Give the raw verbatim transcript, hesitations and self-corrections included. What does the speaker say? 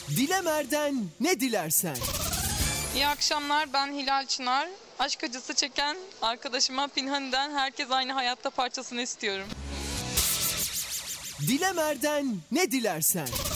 Dilemer'den ne dilersen. İyi akşamlar, ben Hilal Çınar. Aşk acısı çeken arkadaşıma Pinhani'den herkes aynı hayatta parçasını istiyorum. Dilemer'den ne dilersen.